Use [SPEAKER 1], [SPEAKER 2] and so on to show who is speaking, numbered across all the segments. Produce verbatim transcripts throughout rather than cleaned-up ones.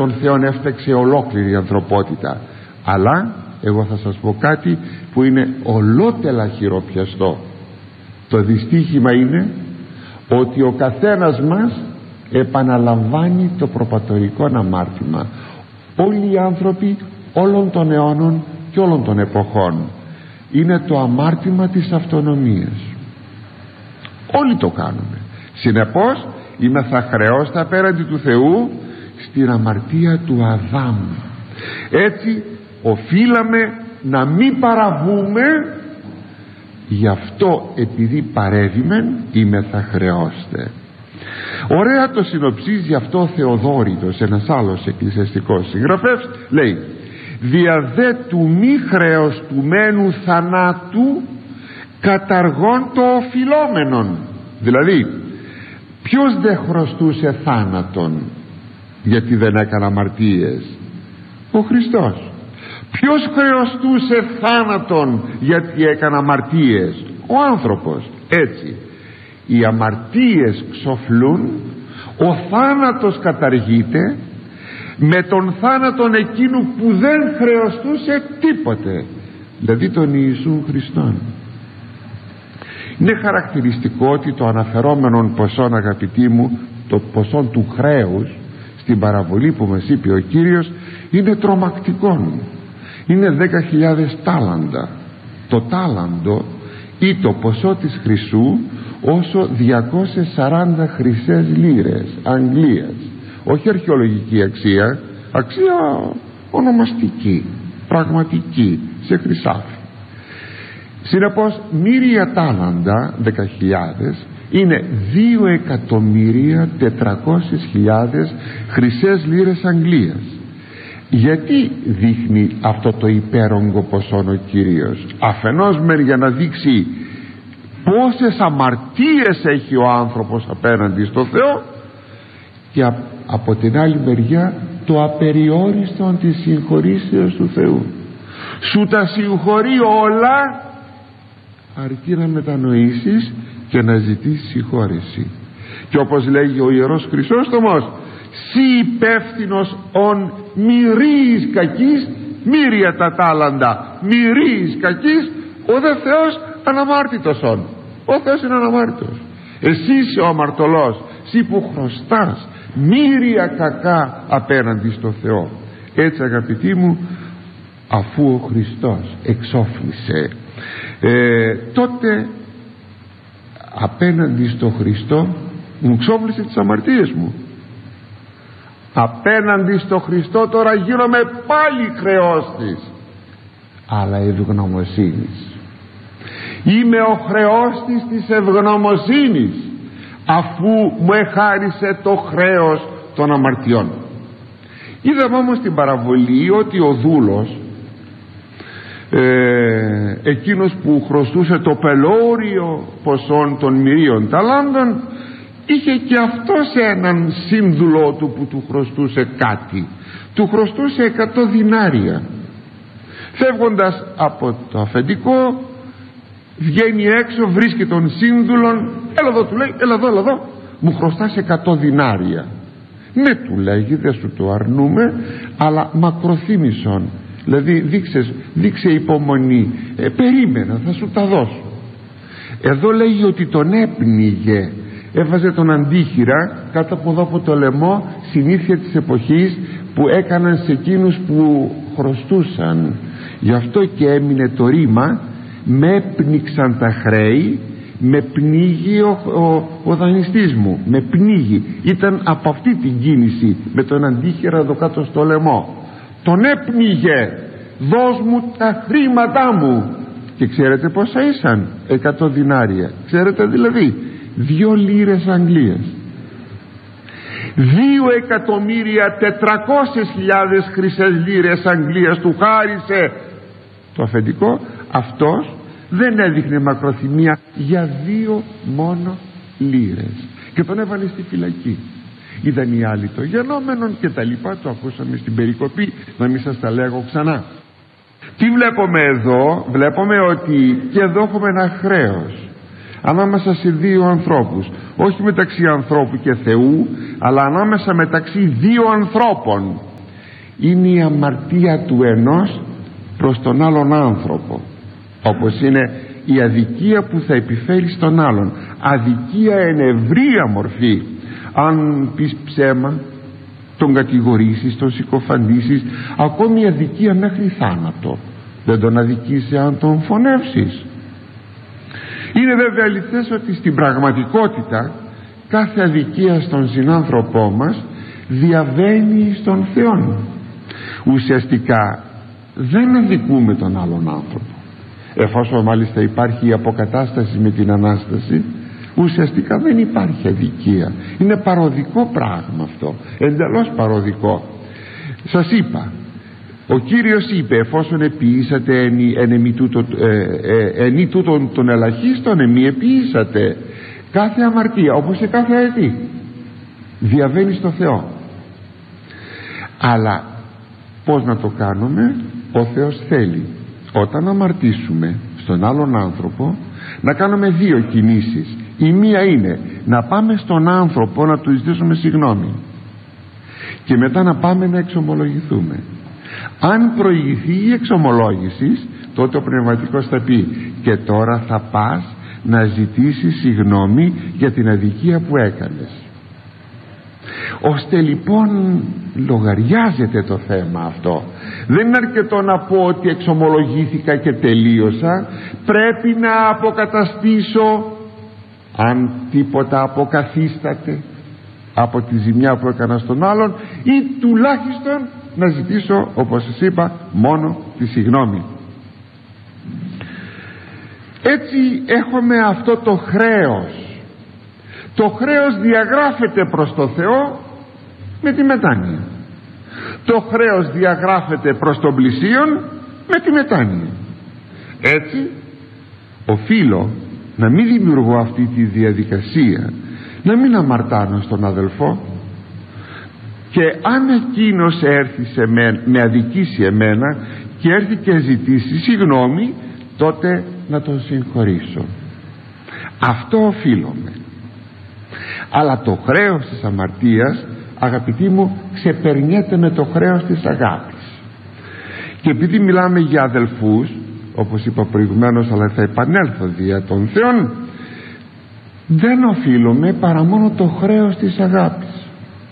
[SPEAKER 1] τον Θεόν έφταξε ολόκληρη η ανθρωπότητα. Αλλά εγώ θα σας πω κάτι που είναι ολότελα χειροπιαστό. Το δυστύχημα είναι ότι ο καθένας μας επαναλαμβάνει το προπατορικό αμάρτημα. Όλοι οι άνθρωποι όλων των αιώνων και όλων των εποχών είναι το αμάρτημα της αυτονομίας. Όλοι το κάνουμε. Συνεπώς είμεθα χρεώστα απέναντι του Θεού στην αμαρτία του Αδάμ. Έτσι οφείλαμε να μην παραβούμε, γι' αυτό επειδή παρέβημεν είμεθα χρεώστε. Ωραία το συνοψίζει αυτό ο Θεοδόρητος, ένας άλλος εκκλησιαστικός συγγραφέας. Λέει: δια δε του μη χρεωστουμένου θανάτου καταργών το οφειλόμενον. Δηλαδή ποιος δεν χρωστούσε θάνατον γιατί δεν έκανε αμαρτίες? Ο Χριστός. Ποιος χρεωστούσε θάνατον γιατί έκανε αμαρτίες? Ο άνθρωπος. Έτσι οι αμαρτίες ξοφλούν, ο θάνατος καταργείται με τον θάνατον εκείνου που δεν χρεωστούσε τίποτε, δηλαδή τον Ιησούν Χριστόν. Είναι χαρακτηριστικό ότι το αναφερόμενον ποσόν, αγαπητοί μου, το ποσόν του χρέους στην παραβολή που μας είπε ο Κύριος, είναι τρομακτικό. Είναι δέκα χιλιάδες τάλαντα. Το τάλαντο ή το ποσό της χρυσού όσο διακόσιες σαράντα χρυσές λίρες Αγγλίας. Όχι αρχαιολογική αξία, αξία ονομαστική, πραγματική, σε χρυσάφι. Συνεπώς μύρια τάλαντα, δέκα χιλιάδες, είναι δύο εκατομμύρια τετρακόσιες χιλιάδες χρυσές λίρες Αγγλίας. Γιατί δείχνει αυτό το υπέρογκο ποσόν ο Κύριος? Αφενός μεν για να δείξει πόσες αμαρτίες έχει ο άνθρωπος απέναντι στο Θεό, και από την άλλη μεριά το απεριόριστο της συγχωρήσεως του Θεού. Σου τα συγχωρεί όλα αρκεί να μετανοήσεις και να ζητήσεις συγχώρεση. Και όπως λέγει ο Ιερός Χρυσόστομος, «Συ υπεύθυνος ον μυρίης κακής, μύρια τα τάλαντα, μυρίης κακής, ο δε Θεός αναμάρτητος ον». Ο Θεός είναι αναμάρτητος. Εσύ είσαι ο αμαρτωλός, εσύ που χρωστάς μύρια κακά απέναντι στο Θεό. Έτσι, αγαπητοί μου, αφού ο Χριστός εξόφλησε, ε, τότε απέναντι στο Χριστό μου ξόφλησε τις αμαρτίες μου. Απέναντι στο Χριστό τώρα γίνομαι πάλι χρεώστης, αλλά ευγνωμοσύνης. Είμαι ο χρεώστης της ευγνωμοσύνης, αφού μου εχάρισε το χρέος των αμαρτιών. Είδαμε όμως την παραβολή ότι ο δούλος, ε, εκείνος που χρωστούσε το πελώριο ποσόν των μυρίων ταλάντων, είχε και αυτός έναν σύνδουλό του που του χρωστούσε κάτι. Του χρωστούσε εκατό δινάρια. Φεύγοντας από το αφεντικό, βγαίνει έξω, βρίσκει τον σύνδουλον. Έλα εδώ, του λέει, έλα εδώ, έλα εδώ, μου χρωστάς εκατό δινάρια. Ναι, του λέγει, δεν σου το αρνούμε, αλλά μακροθύμησον, δηλαδή δείξε, δείξε υπομονή, ε, περίμενα, θα σου τα δώσω. Εδώ λέγει ότι τον έπνιγε, έβαζε τον αντίχειρα κάτω από εδώ από το λαιμό, συνήθεια της εποχής που έκαναν σε εκείνους που χρωστούσαν. Γι' αυτό και έμεινε το ρήμα, με έπνιξαν τα χρέη, με πνίγει ο, ο, ο δανειστής μου, με πνίγει. Ήταν από αυτή την κίνηση με τον αντίχειρα εδώ κάτω στο λαιμό. Τον έπνιγε, δώσ' μου τα χρήματά μου. Και ξέρετε πόσα ήσαν? εκατό δινάρια. Ξέρετε, δηλαδή δύο λίρες Αγγλίας. Δύο εκατομμύρια τετρακόσιες χιλιάδες χρυσές λίρες Αγγλίας του χάρισε το αφεντικό. Αυτός δεν έδειχνε μακροθυμία για δύο μόνο λίρες και τον έβαλε στη φυλακή. Είδαν οι άλλοι το γενόμενον και τα λοιπά, το ακούσαμε στην περικοπή, να μην σας τα λέγω ξανά. Τι βλέπουμε εδώ? Βλέπουμε ότι και εδώ έχουμε ένα χρέος ανάμεσα σε δύο ανθρώπους, όχι μεταξύ ανθρώπου και Θεού, αλλά ανάμεσα μεταξύ δύο ανθρώπων. είναι η αμαρτία του ενός προς τον άλλον άνθρωπο, όπως είναι η αδικία που θα επιφέρει στον άλλον. Αδικία εν ευρεία μορφή. Αν πεις ψέμα, τον κατηγορήσεις, τον συκοφαντήσεις, ακόμη αδικία μέχρι θάνατο. Δεν τον αδικήσει αν τον φωνεύσεις. Είναι βέβαια αληθές ότι στην πραγματικότητα κάθε αδικία στον συνάνθρωπό μας διαβαίνει στον Θεό. Ουσιαστικά δεν αδικούμε τον άλλον άνθρωπο. Εφόσον μάλιστα υπάρχει η αποκατάσταση με την Ανάσταση, ουσιαστικά δεν υπάρχει αδικία. Είναι παροδικό πράγμα αυτό, εντελώς παροδικό. Σας είπα, ο Κύριος είπε, εφόσον επιήσατε ενή τούτον ε, ε, των ελαχίστων, εμεί επιήσατε. Κάθε αμαρτία, όπως και κάθε αετή, διαβαίνει στο Θεό. Αλλά πώς να το κάνουμε? Ο Θεός θέλει όταν αμαρτήσουμε στον άλλον άνθρωπο να κάνουμε δύο κινήσεις. Η μία είναι να πάμε στον άνθρωπο να του ζητήσουμε συγγνώμη και μετά να πάμε να εξομολογηθούμε. Αν προηγηθεί η εξομολόγηση, τότε ο πνευματικός θα πει και τώρα θα πας να ζητήσεις συγγνώμη για την αδικία που έκανες. Ώστε λοιπόν λογαριάζεται το θέμα αυτό. Δεν είναι αρκετό να πω ότι εξομολογήθηκα και τελείωσα. Πρέπει να αποκαταστήσω, αν τίποτα αποκαθίσταται από τη ζημιά που έκανα στον άλλον, ή τουλάχιστον να ζητήσω, όπως σας είπα, μόνο τη συγγνώμη. Έτσι έχουμε αυτό το χρέος. Το χρέος διαγράφεται προς το Θεό με τη μετάνοια. Το χρέος διαγράφεται προς τον πλησίον με τη μετάνοια. Έτσι οφείλω να μην δημιουργώ αυτή τη διαδικασία, να μην αμαρτάνω στον αδελφό, και αν εκείνος έρθει σε με, με αδικήσει εμένα και έρθει και ζητήσει συγγνώμη, τότε να τον συγχωρήσω. Αυτό οφείλομαι. Αλλά το χρέος της αμαρτίας, αγαπητοί μου, ξεπερνιέται με το χρέος της αγάπης. Και επειδή μιλάμε για αδελφούς, όπως είπα προηγουμένως, αλλά θα επανέλθω δια των Θεών, δεν οφείλουμε παρά μόνο το χρέος της αγάπης.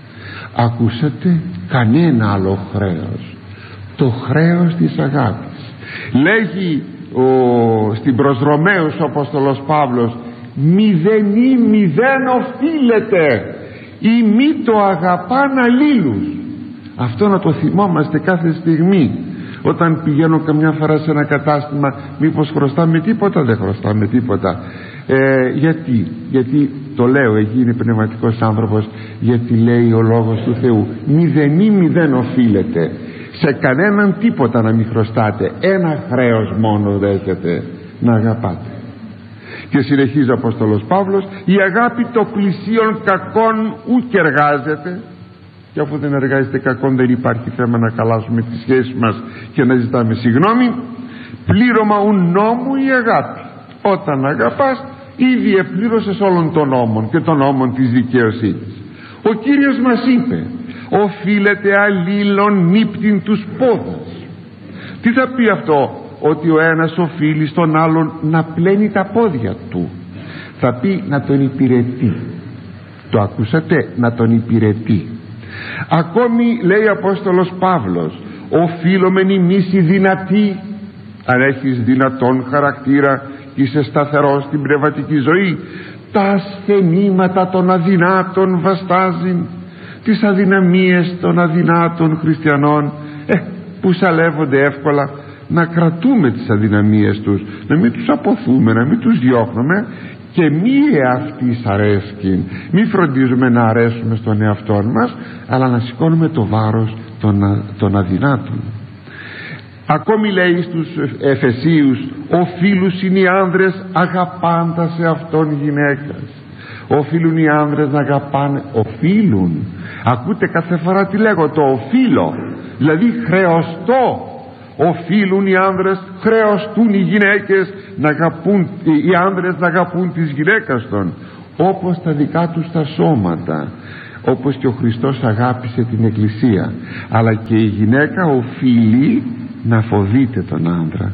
[SPEAKER 1] Ακούσατε, κανένα άλλο χρέος, το χρέος της αγάπης. Λέγει ο, στην προς Ρωμαίους ο Απόστολος Παύλος, μηδενή μηδέν οφείλεται ή μη το αγαπάν αλλήλους. Αυτό να το θυμόμαστε κάθε στιγμή. Όταν πηγαίνω καμιά φορά σε ένα κατάστημα, μήπως χρωστάμε τίποτα? Δεν χρωστάμε τίποτα. ε, γιατί γιατί το λέω, γίνει πνευματικός άνθρωπος, γιατί λέει ο λόγος του Θεού, μηδενή μηδέν οφείλεται, σε κανέναν τίποτα να μην χρωστάτε, ένα χρέος μόνο δέχεται, να αγαπάτε. Και συνεχίζει ο Απόστολος Παύλος, η αγάπη το πλησίον κακών ούκ εργάζεται. Και αφού δεν εργάζεται κακόν, δεν υπάρχει θέμα να καλάσουμε τις σχέσεις μας και να ζητάμε συγγνώμη. Πλήρωμα ουν νόμου η αγάπη. Όταν αγαπάς, ήδη επλήρωσες όλων των νόμων και των νόμων της δικαιοσύνης. Ο Κύριος μας είπε, οφείλεται αλλήλων νύπτην τους πόδας. Τι θα πει αυτό? Ότι ο ένας οφείλει στον άλλον να πλένει τα πόδια του. Θα πει να τον υπηρετεί. Το ακούσατε? Να τον υπηρετεί. Ακόμη λέει ο Απόστολος Παύλος, οφείλομεν εμείς οι δυνατοί, αν έχεις δυνατόν χαρακτήρα και είσαι σταθερός στην πνευματική ζωή, τα ασθενήματα των αδυνάτων βαστάζουν, τις αδυναμίες των αδυνάτων χριστιανών, ε, που σαλεύονται εύκολα, να κρατούμε τις αδυναμίες τους, να μην τους αποθούμε, να μην τους διώχνουμε, και μη εαυτής αρέσκην, μη φροντίζουμε να αρέσουμε στον εαυτό μας, αλλά να σηκώνουμε το βάρος των, των αδυνάτων. Ακόμη λέει στους Εφεσίους, οφείλουν οι άνδρες αγαπάντα σε αυτόν γυναίκας. Οφείλουν οι άνδρες να αγαπάνε, οφείλουν. Ακούτε κάθε φορά τι λέγω, το οφείλω, δηλαδή χρεωστώ. Οφείλουν οι άνδρες, χρεωστούν οι γυναίκες να αγαπούν, οι άνδρες να αγαπούν τις γυναίκες των, όπως τα δικά τους τα σώματα. όπως και ο Χριστός αγάπησε την Εκκλησία, αλλά και η γυναίκα οφείλει να φοβείται τον άντρα.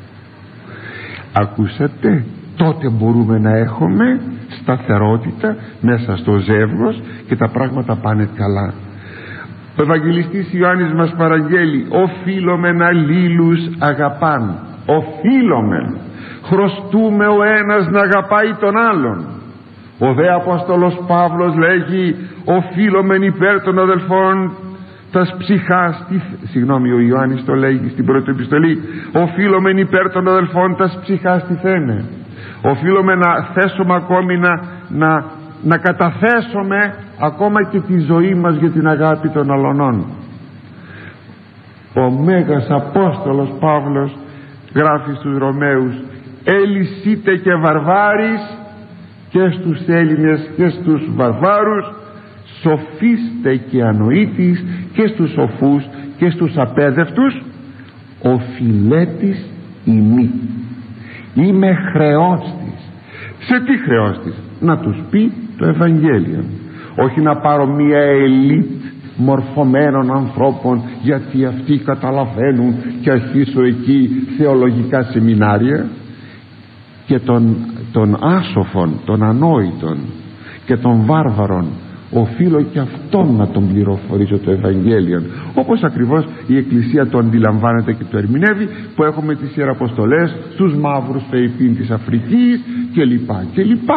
[SPEAKER 1] Ακούσατε, τότε μπορούμε να έχουμε σταθερότητα μέσα στο ζεύγος και τα πράγματα πάνε καλά. Ο Ευαγγελιστής Ιωάννης μας παραγγέλει: οφείλομεν αλλήλους αγαπάν. Οφείλομεν, χρωστούμε ο ένας να αγαπάει τον άλλον. Ο δε Απόστολος Παύλος λέγει: οφείλομεν υπέρ των αδελφών τας ψυχάς, συγγνώμη, ο Ιωάννης το λέγει στην πρώτη επιστολή, οφείλομεν υπέρ των αδελφών τας ψυχάς τιθένε. Οφείλουμε να θέσουμε ακόμη να, να, να καταθέσουμε ακόμα και τη ζωή μας για την αγάπη των αλωνών. Ο Μέγας Απόστολος Παύλος γράφει στους Ρωμαίους: ελυσίτε και βαρβάρης, και στους Έλληνες και στους βαρβάρους, σοφίστε και ανοήτης, και στους σοφούς και στους απέδευτους, οφειλέτης ημί. Είμαι χρεός της. Σε τι χρεός της? Να τους πει το Ευαγγέλιο, όχι να πάρω μία ελίτ μορφωμένων ανθρώπων γιατί αυτοί καταλαβαίνουν και αρχίσω εκεί θεολογικά σεμινάρια, και των, των άσοφων, των ανόητων και των βάρβαρων οφείλω και αυτόν να τον πληροφορήσω το Ευαγγέλιο, όπως ακριβώς η Εκκλησία το αντιλαμβάνεται και το ερμηνεύει, που έχουμε τις Ιεραποστολές στους μαύρους φεϊπίν της Αφρικής κλπ κλπ.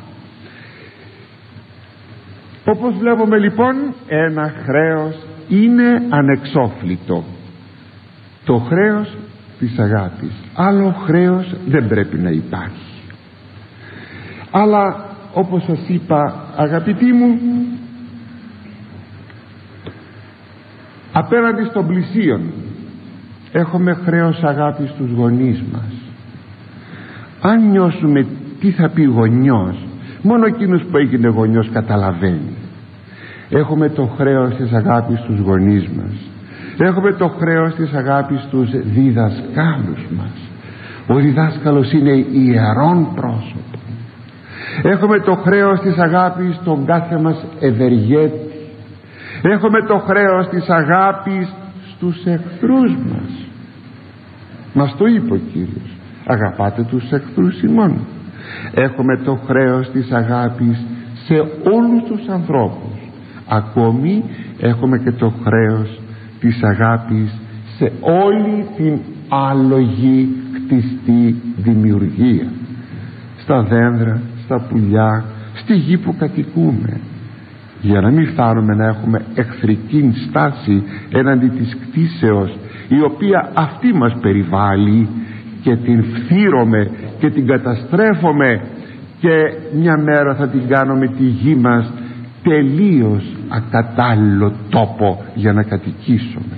[SPEAKER 1] Όπως βλέπουμε λοιπόν, ένα χρέος είναι ανεξόφλητο, το χρέος της αγάπης. Άλλο χρέος δεν πρέπει να υπάρχει. Αλλά όπως σας είπα, αγαπητοί μου, απέναντι στον πλησίον έχουμε χρέος αγάπης στους γονείς μας. Αν νιώσουμε τι θα πει γονιός, μόνο εκείνος που έγινε γονιός καταλαβαίνει. Έχουμε το χρέος της αγάπης στους γονείς μας. Έχουμε το χρέος της αγάπης στους διδασκάλους μας. Ο διδάσκαλος είναι ιερόν πρόσωπο. Έχουμε το χρέος της αγάπης στον κάθε μας ευεργέτη. Έχουμε το χρέος της αγάπης στους εχθρούς μας. Μας το είπε ο Κύριος: αγαπάτε τους εχθρούς ημών. Έχουμε το χρέος της αγάπης σε όλους τους ανθρώπους. Ακόμη έχουμε και το χρέος της αγάπης σε όλη την άλογη κτιστή δημιουργία, στα δέντρα, στα πουλιά, στη γη που κατοικούμε, για να μην φτάνουμε να έχουμε εχθρική στάση έναντι της κτίσεως, η οποία αυτή μας περιβάλλει, και την φθείρουμε και την καταστρέφουμε, και μια μέρα θα την κάνουμε τη γη μας τελείως ακατάλληλο τόπο για να κατοικήσουμε.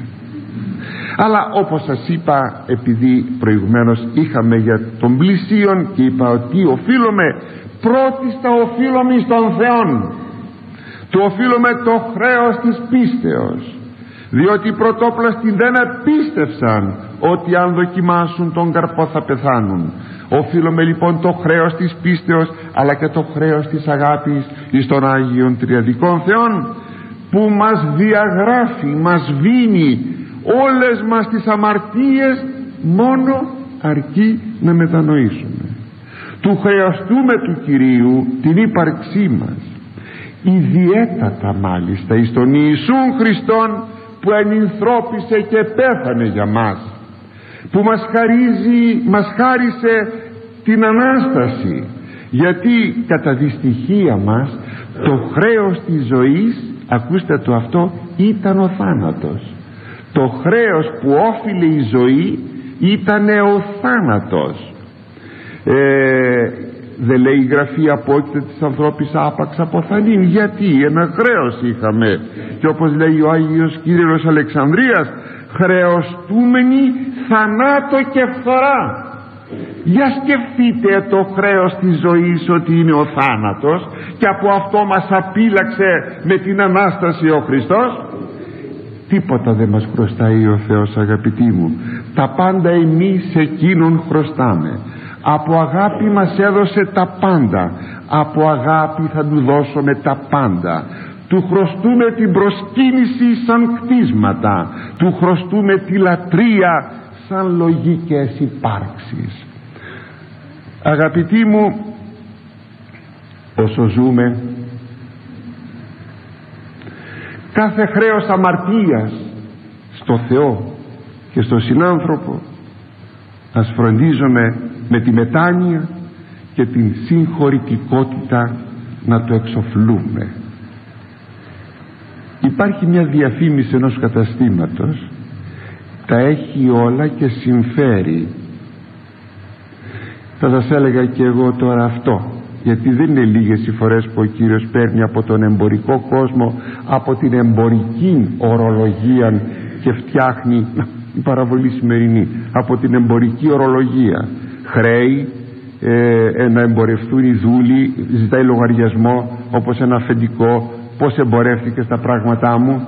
[SPEAKER 1] Αλλά όπως σας είπα, επειδή προηγουμένως είχαμε για τον πλησίον και είπα ότι οφείλουμε πρώτιστα οφείλουμε στον Θεόν, του οφείλουμε το χρέος της πίστεως, διότι οι πρωτόπλαστοι δεν επίστευσαν ότι αν δοκιμάσουν τον καρπό θα πεθάνουν. Οφείλουμε λοιπόν το χρέος της πίστεως, αλλά και το χρέος της αγάπης εις των Άγιων Τριαδικών Θεών, που μας διαγράφει, μας βίνει όλες μας τις αμαρτίες, μόνο αρκεί να μετανοήσουμε. Του χρεωστούμε του Κυρίου την ύπαρξή μας, ιδιαίτατα μάλιστα εις τον Ιησούν Χριστόν, που ενυνθρώπισε και πέθανε για μας, που μας χαρίζει, μας χάρισε την Ανάσταση, γιατί κατά δυστυχία μας το χρέος της ζωής, ακούστε το αυτό, ήταν ο θάνατος. Το χρέος που όφιλε η ζωή ήταν ο θάνατος. ε, δεν λέει η Γραφή απόκειται της ανθρώπης άπαξ αποθανήν? Γιατί ένα χρέος είχαμε, και όπως λέει ο Άγιος Κύριλλος Αλεξανδρίας, χρεωστούμενοι θανάτω και φθορά. Για σκεφτείτε το χρέος της ζωής ότι είναι ο θάνατος, και από αυτό μας απείλαξε με την Ανάσταση ο Χριστός. Τίποτα δεν μας χρωστάει ο Θεός, αγαπητοί μου. Τα πάντα εμείς εκείνον χρωστάμε. Από αγάπη μας έδωσε τα πάντα, από αγάπη θα του δώσουμε τα πάντα. του χρωστούμε την προσκύνηση σαν κτίσματα, του χρωστούμε τη λατρεία σαν λογικές υπάρξεις. Αγαπητοί μου, όσο ζούμε, κάθε χρέος αμαρτίας στο Θεό και στο συνάνθρωπο ας φροντίζουμε με τη μετάνοια και την συγχωρητικότητα να το εξοφλούμε. Υπάρχει μια διαφήμιση ενός καταστήματος, τα έχει όλα και συμφέρει. Θα σας έλεγα και εγώ τώρα αυτό, γιατί δεν είναι λίγες οι φορές που ο Κύριος παίρνει από τον εμπορικό κόσμο, από την εμπορική ορολογία και φτιάχνει, η παραβολή σημερινή, από την εμπορική ορολογία χρέη, ε, να εμπορευτούν οι δούλοι, ζητάει λογαριασμό όπως ένα αφεντικό, πως εμπορεύτηκες τα πράγματά μου,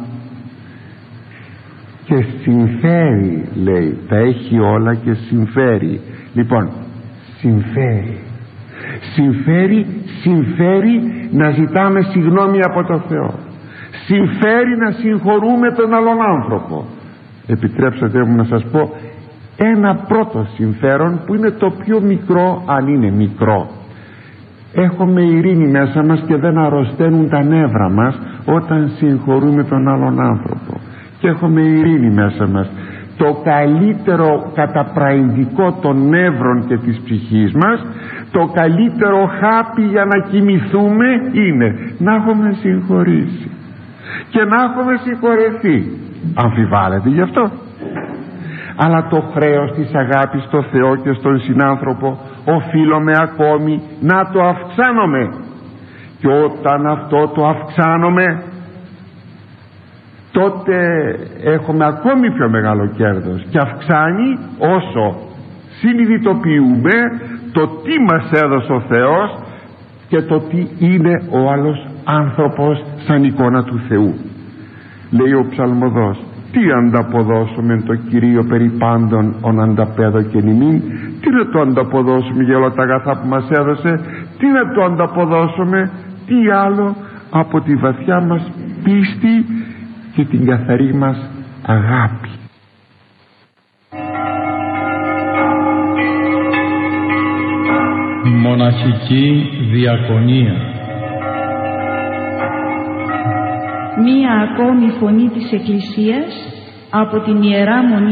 [SPEAKER 1] και συμφέρει, λέει, τα έχει όλα και συμφέρει. Λοιπόν, συμφέρει συμφέρει συμφέρει να ζητάμε συγγνώμη από το Θεό, συμφέρει να συγχωρούμε τον άλλον άνθρωπο. Επιτρέψατε μου να σας πω ένα πρώτο συμφέρον που είναι το πιο μικρό, αν είναι μικρό. Έχουμε ειρήνη μέσα μας και δεν αρρωσταίνουν τα νεύρα μας όταν συγχωρούμε τον άλλον άνθρωπο, και έχουμε ειρήνη μέσα μας. Το καλύτερο καταπραϊντικό των νεύρων και της ψυχής μας, το καλύτερο χάπι για να κοιμηθούμε είναι να έχουμε συγχωρήσει και να έχουμε συγχωρεθεί. Αμφιβάλλεται γι' αυτό? Αλλά το χρέος της αγάπης στο Θεό και στον συνάνθρωπο οφείλουμε ακόμη να το αυξάνομαι, και όταν αυτό το αυξάνομαι, τότε έχουμε ακόμη πιο μεγάλο κέρδος, και αυξάνει όσο συνειδητοποιούμε το τι μας έδωσε ο Θεός και το τι είναι ο άλλος άνθρωπος σαν εικόνα του Θεού. Λέει ο ψαλμοδός: τι ανταποδώσουμε το Κυρίο περί πάντων ον ανταπέδω και νημήν? Τι να το ανταποδώσουμε για όλα τα αγαθά που μας έδωσε? Τι να το ανταποδώσουμε? Τι άλλο από τη βαθιά μας πίστη και την καθαρή μας αγάπη.
[SPEAKER 2] Μοναχική διακονία.
[SPEAKER 3] Μία ακόμη φωνή της Εκκλησίας από την Ιερά Μονή